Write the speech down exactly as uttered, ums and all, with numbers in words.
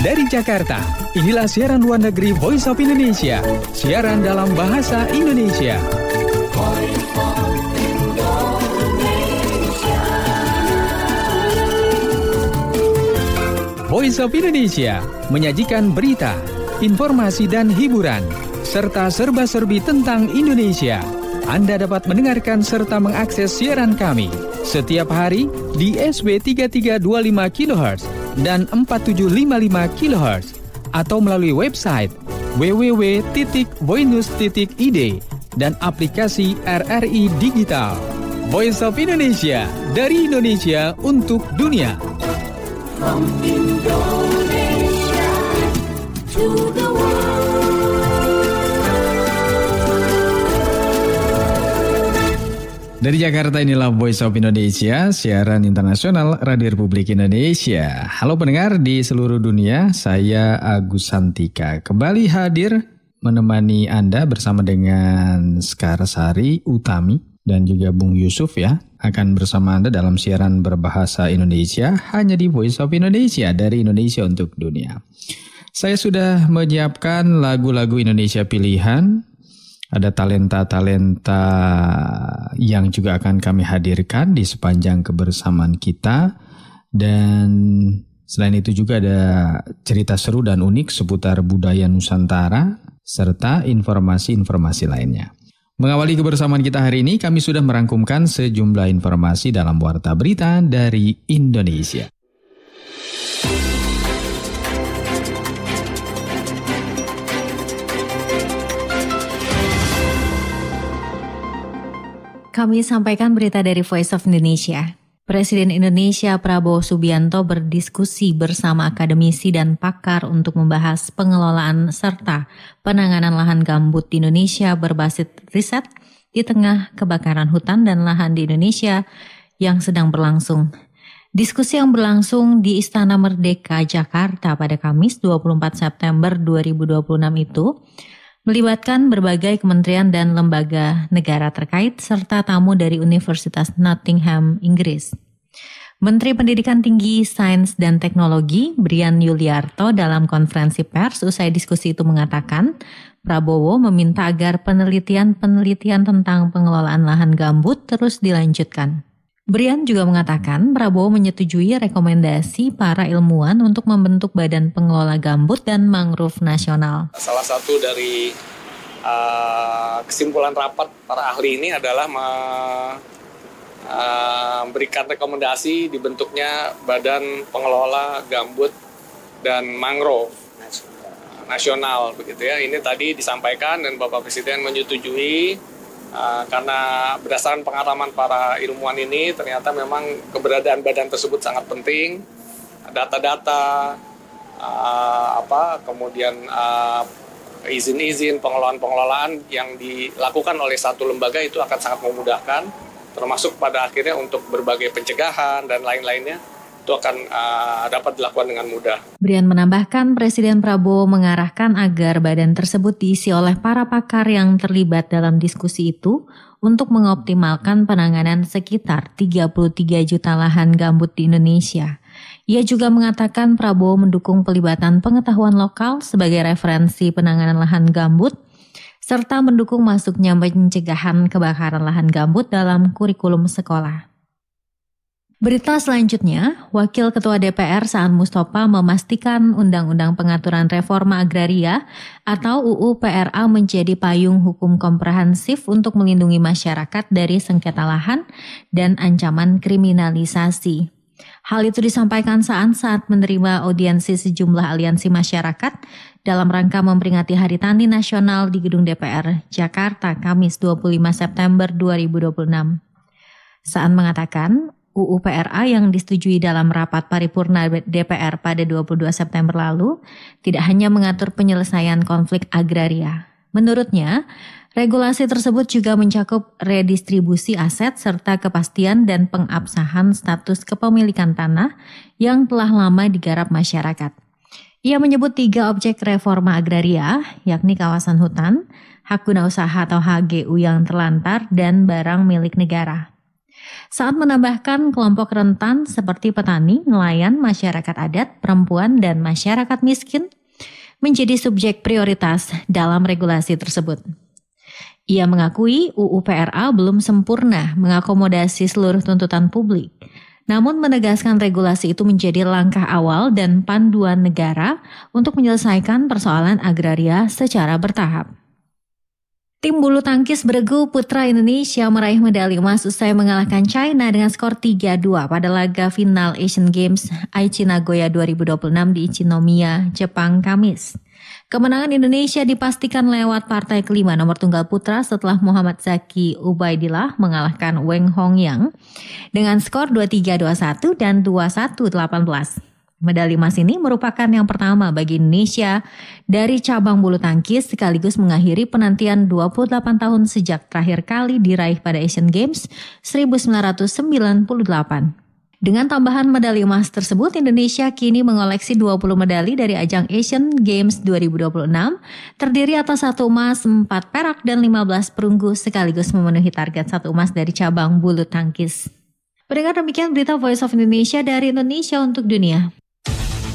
Dari Jakarta, inilah siaran luar negeri Voice of Indonesia. Siaran dalam bahasa Indonesia. Voice of Indonesia. Voice of Indonesia menyajikan berita, informasi dan hiburan, serta serba-serbi tentang Indonesia. Anda dapat mendengarkan serta mengakses siaran kami setiap hari di S W tiga tiga dua lima kilohertz dan empat tujuh lima lima kilohertz atau melalui website w w w titik voinews titik i d dan aplikasi R R I Digital. Voice of Indonesia, dari Indonesia untuk dunia. From Indonesia to the world. Dari Jakarta, inilah Voice of Indonesia, siaran internasional Radio Republik Indonesia. Halo pendengar di seluruh dunia, saya Agus Santika. Kembali hadir menemani Anda bersama dengan Skarsari Utami dan juga Bung Yusuf ya. Akan bersama Anda dalam siaran berbahasa Indonesia hanya di Voice of Indonesia, dari Indonesia untuk dunia. Saya sudah menyiapkan lagu-lagu Indonesia pilihan. Ada talenta-talenta yang juga akan kami hadirkan di sepanjang kebersamaan kita. Dan selain itu juga ada cerita seru dan unik seputar budaya Nusantara, serta informasi-informasi lainnya. Mengawali kebersamaan kita hari ini, kami sudah merangkumkan sejumlah informasi dalam Warta Berita dari Indonesia. Kami sampaikan berita dari Voice of Indonesia. Presiden Indonesia Prabowo Subianto berdiskusi bersama akademisi dan pakar untuk membahas pengelolaan serta penanganan lahan gambut di Indonesia berbasis riset di tengah kebakaran hutan dan lahan di Indonesia yang sedang berlangsung. Diskusi yang berlangsung di Istana Merdeka, Jakarta pada Kamis dua puluh empat September dua ribu dua puluh enam itu melibatkan berbagai kementerian dan lembaga negara terkait serta tamu dari Universitas Nottingham, Inggris. Menteri Pendidikan Tinggi, Sains dan Teknologi, Brian Yuliarto, dalam konferensi pers usai diskusi itu mengatakan, Prabowo meminta agar penelitian-penelitian tentang pengelolaan lahan gambut terus dilanjutkan. Brian juga mengatakan Prabowo menyetujui rekomendasi para ilmuwan untuk membentuk Badan Pengelola Gambut dan Mangrove Nasional. Salah satu dari uh, kesimpulan rapat para ahli ini adalah memberikan uh, rekomendasi dibentuknya Badan Pengelola Gambut dan Mangrove Nasional, begitu ya. Ini tadi disampaikan dan Bapak Presiden menyetujui. Uh, karena berdasarkan pengalaman para ilmuwan ini ternyata memang keberadaan badan tersebut sangat penting, data-data uh, apa kemudian uh, izin-izin pengelolaan-pengelolaan yang dilakukan oleh satu lembaga itu akan sangat memudahkan, termasuk pada akhirnya untuk berbagai pencegahan dan lain-lainnya itu akan uh, dapat dilakukan dengan mudah. Brian menambahkan Presiden Prabowo mengarahkan agar badan tersebut diisi oleh para pakar yang terlibat dalam diskusi itu untuk mengoptimalkan penanganan sekitar tiga puluh tiga juta lahan gambut di Indonesia. Ia juga mengatakan Prabowo mendukung pelibatan pengetahuan lokal sebagai referensi penanganan lahan gambut serta mendukung masuknya pencegahan kebakaran lahan gambut dalam kurikulum sekolah. Berita selanjutnya, Wakil Ketua D P R Saan Mustafa memastikan Undang-Undang Pengaturan Reforma Agraria atau U U P R A menjadi payung hukum komprehensif untuk melindungi masyarakat dari sengketa lahan dan ancaman kriminalisasi. Hal itu disampaikan Saan saat menerima audiensi sejumlah aliansi masyarakat dalam rangka memperingati Hari Tani Nasional di Gedung D P R Jakarta Kamis dua puluh lima September dua ribu dua puluh enam. Saan mengatakan U U P R A yang disetujui dalam rapat paripurna D P R pada dua puluh dua September lalu tidak hanya mengatur penyelesaian konflik agraria. Menurutnya, regulasi tersebut juga mencakup redistribusi aset serta kepastian dan pengabsahan status kepemilikan tanah yang telah lama digarap masyarakat. Ia menyebut tiga objek reforma agraria, yakni kawasan hutan, hak guna usaha atau H G U yang terlantar, dan barang milik negara. Saat menambahkan kelompok rentan seperti petani, nelayan, masyarakat adat, perempuan, dan masyarakat miskin menjadi subjek prioritas dalam regulasi tersebut. Ia mengakui U U P R A belum sempurna mengakomodasi seluruh tuntutan publik, namun menegaskan regulasi itu menjadi langkah awal dan panduan negara untuk menyelesaikan persoalan agraria secara bertahap. Tim bulu tangkis beregu putra Indonesia meraih medali emas usai mengalahkan China dengan skor tiga dua pada laga final Asian Games Aichi Nagoya dua ribu dua puluh enam di Ichinomiya, Jepang, Kamis. Kemenangan Indonesia dipastikan lewat partai kelima nomor tunggal putra setelah Muhammad Zaki Ubaidillah mengalahkan Weng Hongyang dengan skor dua tiga dua satu dan dua satu delapan belas. Medali emas ini merupakan yang pertama bagi Indonesia dari cabang bulu tangkis sekaligus mengakhiri penantian dua puluh delapan tahun sejak terakhir kali diraih pada Asian Games seribu sembilan ratus sembilan puluh delapan. Dengan tambahan medali emas tersebut, Indonesia kini mengoleksi dua puluh medali dari ajang Asian Games dua ribu dua puluh enam, terdiri atas satu emas, empat perak, dan lima belas perunggu sekaligus memenuhi target satu emas dari cabang bulu tangkis. Pendengar, demikian berita Voice of Indonesia dari Indonesia untuk dunia.